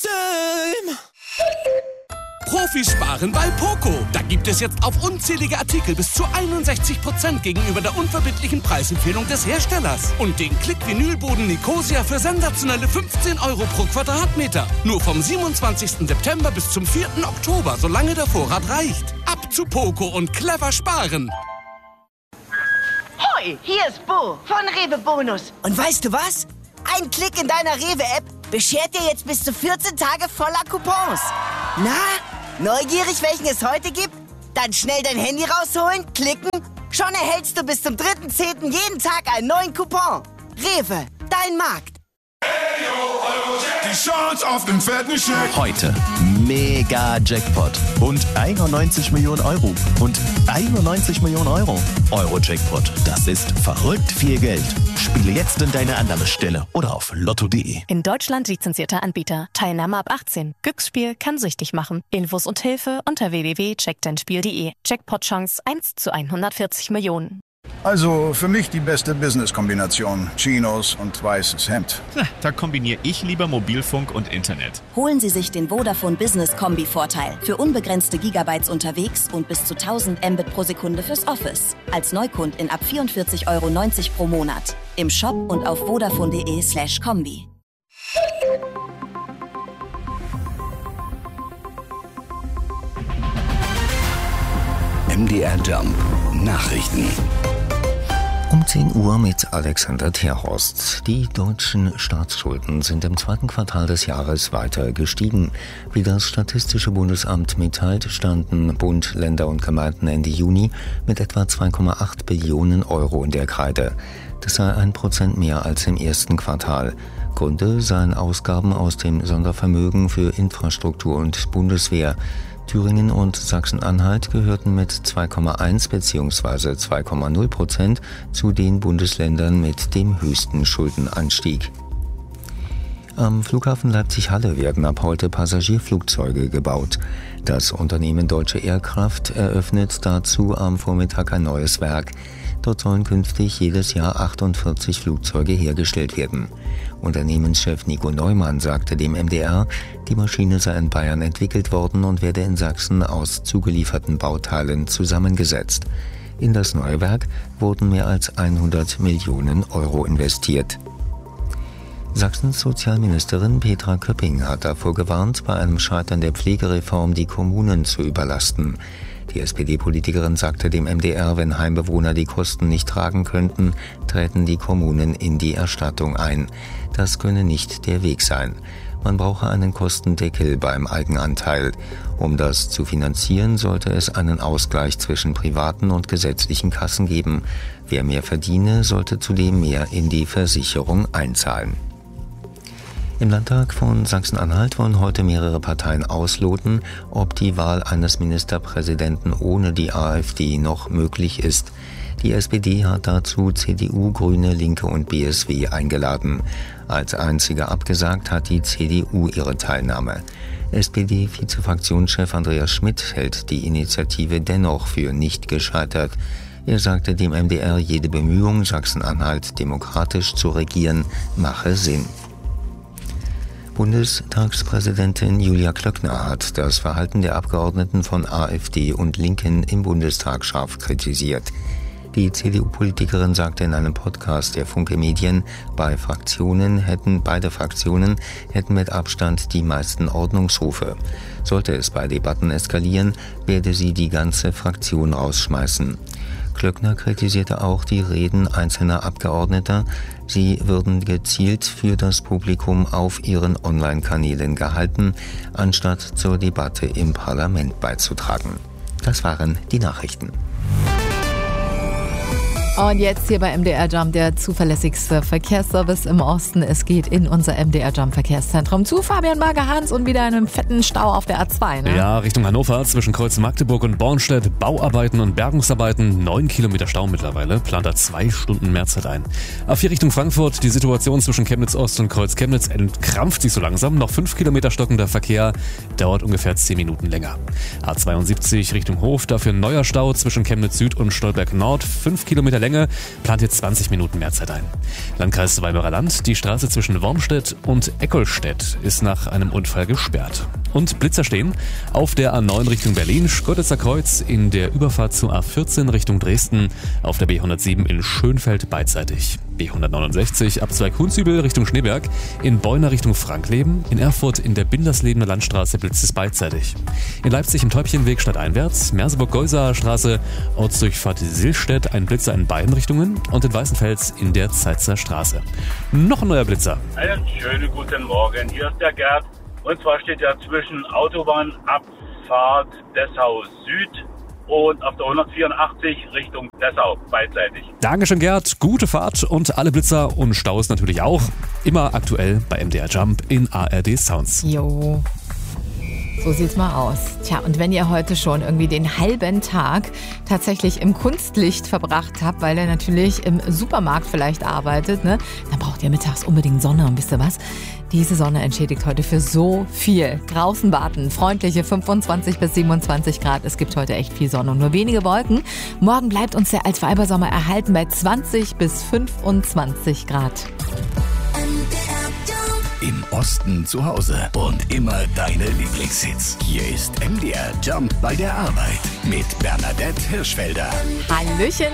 Profis sparen bei Poco. Da gibt es jetzt auf unzählige Artikel bis zu 61% gegenüber der unverbindlichen Preisempfehlung des Herstellers. Und den Klick-Vinylboden Nicosia für sensationelle 15 € pro Quadratmeter. Nur vom 27. September bis zum 4. Oktober, solange der Vorrat reicht. Ab zu Poco und clever sparen. Hoi, hier ist Bo von Rewe Bonus. Und weißt du was? Ein Klick in deiner Rewe-App beschert dir jetzt bis zu 14 Tage voller Coupons. Na, neugierig, welchen es heute gibt? Dann schnell dein Handy rausholen, klicken. Schon erhältst du bis zum 3.10. jeden Tag einen neuen Coupon. Rewe, dein Markt. Die Chance auf den fetten Scheck. Heute mega Jackpot und 91 Millionen Euro und 91 Millionen Euro. Euro-Jackpot, das ist verrückt viel Geld. Spiele jetzt in deine Annahmestelle oder auf lotto.de. In Deutschland lizenzierter Anbieter. Teilnahme ab 18. Glücksspiel kann süchtig machen. Infos und Hilfe unter www.checkdeinspiel.de. Jackpot-Chance 1 zu 140 Millionen. Also für mich die beste Business-Kombination. Chinos und weißes Hemd. Da kombiniere ich lieber Mobilfunk und Internet. Holen Sie sich den Vodafone Business Kombi-Vorteil. Für unbegrenzte Gigabytes unterwegs und bis zu 1000 Mbit pro Sekunde fürs Office. Als Neukundin ab 44,90 € pro Monat. Im Shop und auf vodafone.de/kombi. MDR Jump Nachrichten. Um 10 Uhr mit Alexander Terhorst. Die deutschen Staatsschulden sind im zweiten Quartal des Jahres weiter gestiegen. Wie das Statistische Bundesamt mitteilt, standen Bund, Länder und Gemeinden Ende Juni mit etwa 2,8 Billionen Euro in der Kreide. Das sei 1% mehr als im ersten Quartal. Gründe seien Ausgaben aus dem Sondervermögen für Infrastruktur und Bundeswehr. Thüringen und Sachsen-Anhalt gehörten mit 2,1 bzw. 2,0% zu den Bundesländern mit dem höchsten Schuldenanstieg. Am Flughafen Leipzig-Halle werden ab heute Passagierflugzeuge gebaut. Das Unternehmen Deutsche Aircraft eröffnet dazu am Vormittag ein neues Werk. Dort sollen künftig jedes Jahr 48 Flugzeuge hergestellt werden. Unternehmenschef Nico Neumann sagte dem MDR, die Maschine sei in Bayern entwickelt worden und werde in Sachsen aus zugelieferten Bauteilen zusammengesetzt. In das neue Werk wurden mehr als 100 Millionen Euro investiert. Sachsens Sozialministerin Petra Köpping hat davor gewarnt, bei einem Scheitern der Pflegereform die Kommunen zu überlasten. Die SPD-Politikerin sagte dem MDR, wenn Heimbewohner die Kosten nicht tragen könnten, treten die Kommunen in die Erstattung ein. Das könne nicht der Weg sein. Man brauche einen Kostendeckel beim Eigenanteil. Um das zu finanzieren, sollte es einen Ausgleich zwischen privaten und gesetzlichen Kassen geben. Wer mehr verdiene, sollte zudem mehr in die Versicherung einzahlen. Im Landtag von Sachsen-Anhalt wollen heute mehrere Parteien ausloten, ob die Wahl eines Ministerpräsidenten ohne die AfD noch möglich ist. Die SPD hat dazu CDU, Grüne, Linke und BSW eingeladen. Als einzige abgesagt hat die CDU ihre Teilnahme. SPD-Vizefraktionschef Andreas Schmidt hält die Initiative dennoch für nicht gescheitert. Er sagte dem MDR, jede Bemühung, Sachsen-Anhalt demokratisch zu regieren, mache Sinn. Bundestagspräsidentin Julia Klöckner hat das Verhalten der Abgeordneten von AfD und Linken im Bundestag scharf kritisiert. Die CDU-Politikerin sagte in einem Podcast der Funke Medien, beide Fraktionen hätten mit Abstand die meisten Ordnungsrufe. Sollte es bei Debatten eskalieren, werde sie die ganze Fraktion rausschmeißen. Klöckner kritisierte auch die Reden einzelner Abgeordneter. Sie würden gezielt für das Publikum auf ihren Online-Kanälen gehalten, anstatt zur Debatte im Parlament beizutragen. Das waren die Nachrichten. Und jetzt hier bei MDR Jump der zuverlässigste Verkehrsservice im Osten. Es geht in unser MDR Jump Verkehrszentrum zu Fabian Mager-Hans und wieder einem fetten Stau auf der A2. Ne? Ja, Richtung Hannover zwischen Kreuz Magdeburg und Bornstedt. Bauarbeiten und Bergungsarbeiten. 9 Kilometer Stau mittlerweile. Plant da 2 Stunden mehr Zeit ein. A4 Richtung Frankfurt. Die Situation zwischen Chemnitz Ost und Kreuz Chemnitz entkrampft sich so langsam. Noch 5 Kilometer stockender Verkehr. Dauert ungefähr 10 Minuten länger. A72 Richtung Hof. Dafür neuer Stau zwischen Chemnitz Süd und Stolberg Nord. 5 Kilometer länger Länge, plant jetzt 20 Minuten mehr Zeit ein. Landkreis Weimarer Land, die Straße zwischen Wormstedt und Eckolstedt ist nach einem Unfall gesperrt. Und Blitzer stehen auf der A9 Richtung Berlin, Schkeuditzer Kreuz, in der Überfahrt zur A14 Richtung Dresden, auf der B107 in Schönfeld beidseitig. B169 Abzweig Hunsübel Richtung Schneeberg, in Beuna Richtung Frankleben, in Erfurt in der Binderslebener Landstraße blitzt es beidseitig. In Leipzig im Täubchenweg stadteinwärts, Merseburg-Geusaer Straße, Ortsdurchfahrt Silstedt, ein Blitzer in beiden Richtungen und in Weißenfels in der Zeitzer Straße. Noch ein neuer Blitzer. Einen schönen guten Morgen, hier ist der Gerd. Und zwar steht ja zwischen Autobahnabfahrt Dessau Süd und auf der 184 Richtung Dessau beidseitig. Dankeschön, Gerd. Gute Fahrt und alle Blitzer und Staus natürlich auch. Immer aktuell bei MDR Jump in ARD Sounds. Jo. So sieht's mal aus. Tja, und wenn ihr heute schon irgendwie den halben Tag tatsächlich im Kunstlicht verbracht habt, weil ihr natürlich im Supermarkt vielleicht arbeitet, ne, dann braucht ihr mittags unbedingt Sonne. Und wisst ihr was? Diese Sonne entschädigt heute für so viel. Draußen warten freundliche 25 bis 27 Grad. Es gibt heute echt viel Sonne und nur wenige Wolken. Morgen bleibt uns der Altweibersommer erhalten bei 20 bis 25 Grad. Im Osten zu Hause und immer deine Lieblingshits. Hier ist MDR Jump bei der Arbeit mit Bernadette Hirschfelder. Hallöchen.